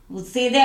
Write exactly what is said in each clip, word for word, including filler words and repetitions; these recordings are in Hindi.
सीधे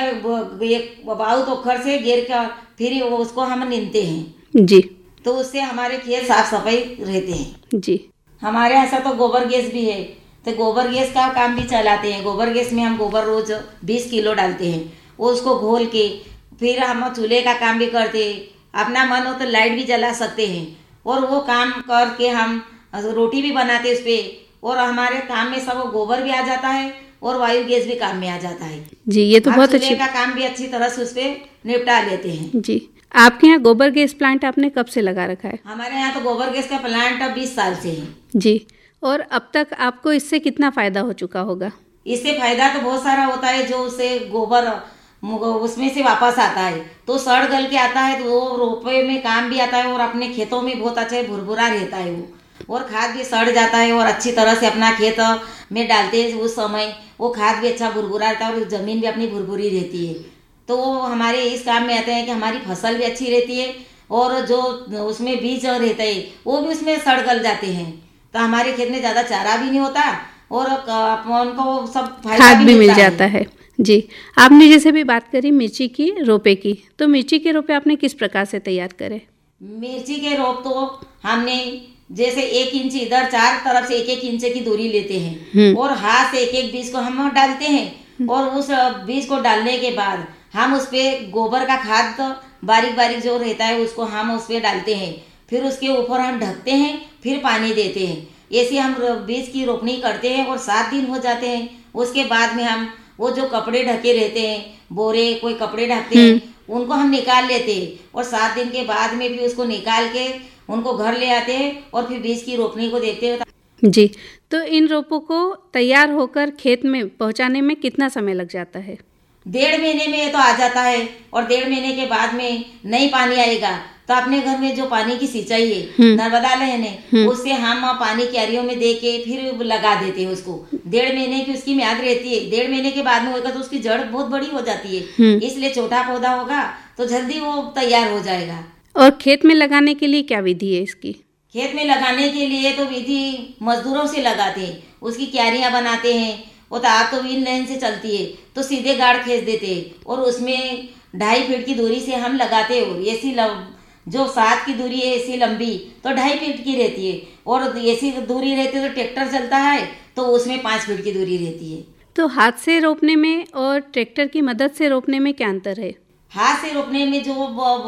एक बाउत ओखर से गिर कर फिर वो उसको हम नींदते हैं जी। तो उससे हमारे खेत साफ सफाई रहते हैं जी। हमारे ऐसा तो गोबर गैस भी है तो गोबर गैस का काम भी चलाते हैं। गोबर गैस में हम गोबर रोज बीस किलो डालते हैं, वो उसको घोल के फिर हम चूल्हे का काम भी करते हैं। अपना मन हो तो लाइट भी जला सकते हैं और वो काम करके हम रोटी भी बनाते उस पर और हमारे काम में सब गोबर भी आ जाता है और वायु गैस भी काम में आ जाता है। जी, ये तो बहुत अच्छी का काम भी अच्छी तरह से उस पर निपटा लेते हैं। जी। आपके यहाँ गोबर गैस प्लांट आपने कब से लगा रखा है? हमारे यहाँ तो गोबर गैस का प्लांट अब बीस साल से है। जी। और अब तक आपको इससे कितना फायदा हो चुका होगा? इससे फायदा तो बहुत सारा होता है। जो उसे गोबर उसमें से वापस आता है तो सड़ गल के आता है तो वो रोपे में काम भी आता है और अपने खेतों में बहुत अच्छा भुरभुरा रहता है वो, और खाद भी सड़ जाता है और अच्छी तरह से अपना खेत में डालते हैं उस समय वो खाद भी अच्छा भुरभुरा रहता है और जमीन भी अपनी भुरभुरी रहती है। तो वो हमारे इस काम में आते हैं कि हमारी फसल भी अच्छी रहती है और जो उसमें बीज रहते हैं वो भी उसमें सड़ गल जाते हैं तो हमारे खेत में ज़्यादा चारा भी नहीं होता और उनको सब खाद भी, भी मिल जाता है। जी। आपने जैसे भी बात करी मिर्ची की रोपे की, तो मिर्ची के रोपे आपने किस प्रकार से तैयार करे? मिर्ची के रोप तो हमने जैसे एक इंच इधर चार तरफ से एक एक इंच की दूरी लेते हैं और हाथ से एक एक बीज को हम डालते हैं और उस बीज को डालने के बाद हम उस पे गोबर का खाद तो बारीक बारीक जो रहता है उसको हम उस पे डालते हैं, फिर उसके ऊपर हम ढकते हैं, फिर पानी देते हैं। ऐसे हम बीज की रोपनी करते हैं और सात दिन हो जाते हैं। उसके बाद में हम वो जो कपड़े ढके रहते हैं, बोरे कोई कपड़े ढकते हैं, उनको हम निकाल लेते हैं और सात दिन के बाद में भी उसको निकाल के उनको घर ले आते हैं और फिर बीज की रोपनी को देखते हैं। जी। तो इन रोपों को तैयार होकर खेत में पहुंचाने में कितना समय लग जाता है? डेढ़ महीने में तो आ जाता है और डेढ़ महीने के बाद में नहीं पानी आएगा तो अपने घर में जो पानी की सिंचाई है नर्मदा नहर है उससे हम पानी क्यारियों में दे के फिर लगा देते हैं उसको। डेढ़ महीने की उसकी म्याद रहती है। डेढ़ महीने के बाद में होगा तो उसकी जड़ बहुत बड़ी हो जाती है, इसलिए छोटा पौधा होगा तो जल्दी वो तैयार हो जाएगा। और खेत में लगाने के लिए क्या विधि है इसकी? खेत में लगाने के लिए तो विधि मजदूरों से लगाते हैं, उसकी क्यारियां बनाते हैं। वो तो आप तो इन लाइन से चलती है तो सीधे गाड़ खींच देते हैं और उसमें ढाई फीट की दूरी से हम लगाते हैं। और ऐसी जो सात की दूरी है ऐसी लंबी तो ढाई फीट की रहती है और ऐसी दूरी रहती है तो ट्रैक्टर चलता है तो उसमें पाँच फीट की दूरी रहती है। तो हाथ से रोपने में और ट्रैक्टर की मदद से रोपने में क्या अंतर है? हाथ से रोपने में जो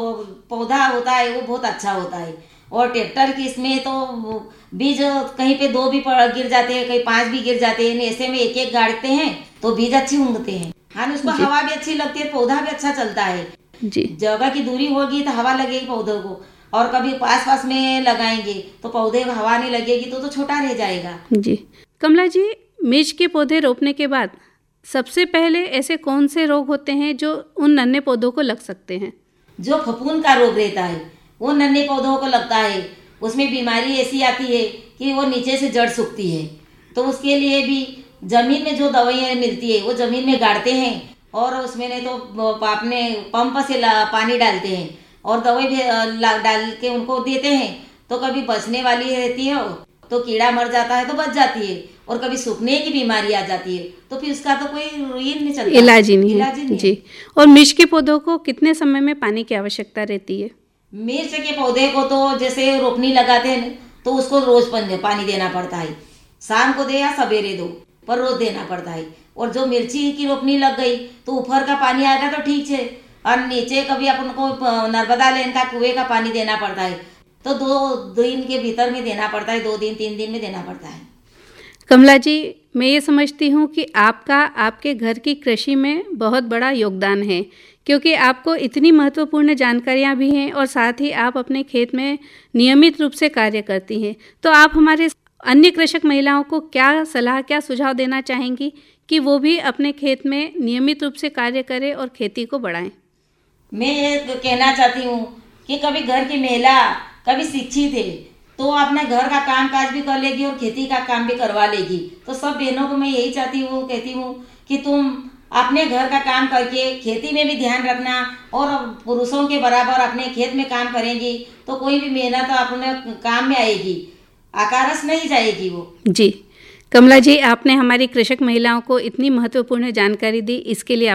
पौधा होता है वो बहुत अच्छा होता है और ट्रैक्टर की इसमें तो बीज कहीं पे दो भी गिर जाते हैं, कहीं पांच भी गिर जाते हैं। ऐसे में एक एक गाड़ते हैं तो बीज अच्छी उगते हैं। हाँ, उसको हवा भी अच्छी लगती है, पौधा भी अच्छा चलता है। जी। जगह की दूरी होगी तो हवा लगेगी पौधों को और कभी पास पास में लगाएंगे तो पौधे को हवा नहीं लगेगी तो तो छोटा रह जाएगा। जी। कमला जी, मिर्च के पौधे रोपने के बाद सबसे पहले ऐसे कौन से रोग होते हैं जो उन नन्हे पौधों को लग सकते हैं? जो फफूंद का रोग रहता है वो नन्हे पौधों को लगता है। उसमें बीमारी ऐसी आती है कि वो नीचे से जड़ सूखती है तो उसके लिए भी जमीन में जो दवाइयाँ मिलती है वो जमीन में गाड़ते हैं और उसमें नहीं तो अपने पंप से पानी डालते हैं और दवाई भी डाल के उनको देते हैं तो कभी बचने वाली रहती है तो कीड़ा मर जाता है तो बच जाती है और कभी सूखने की बीमारी आ जाती है तो फिर उसका तो कोई ये नहीं चलता, इलाज ही नहीं, इलाज ही नहीं। जी। और मिर्च के पौधों को कितने समय में पानी की आवश्यकता रहती है? मिर्च के पौधे को तो जैसे रोपनी लगाते हैं तो उसको रोज पानी देना पड़ता है, शाम को दे या सवेरे दो पर रोज देना पड़ता है। और जो मिर्ची की रोपनी लग गई तो ऊपर का पानी आएगा तो ठीक है और नीचे कभी अपन को नर्मदा लेन का कुएं का पानी देना पड़ता है तो दो दिन के भीतर में देना पड़ता है, दो दिन तीन दिन में देना पड़ता है। कमला जी, मैं ये समझती हूँ कि आपका आपके घर की कृषि में बहुत बड़ा योगदान है क्योंकि आपको इतनी महत्वपूर्ण जानकारियाँ भी हैं और साथ ही आप अपने खेत में नियमित रूप से कार्य करती हैं। तो आप हमारे अन्य कृषक महिलाओं को क्या सलाह, क्या सुझाव देना चाहेंगी कि वो भी अपने खेत में नियमित रूप से कार्य करें और खेती को बढ़ाएं? मैं ये कहना चाहती हूँ कि कभी घर की महिला कभी शिक्षित है तो अपने घर का काम काज भी कर लेगी और खेती का काम भी करवा लेगी। तो सब बहनों को मैं यही चाहती हूँ कहती हूँ कि तुम अपने घर का काम करके खेती में भी ध्यान रखना और पुरुषों के बराबर अपने खेत में काम करेंगी तो कोई भी मेहनत अपने काम में आएगी, आकारस नहीं जाएगी वो। जी। कमला जी, आपने हमारी कृषक महिलाओं को इतनी महत्वपूर्ण जानकारी दी, इसके लिए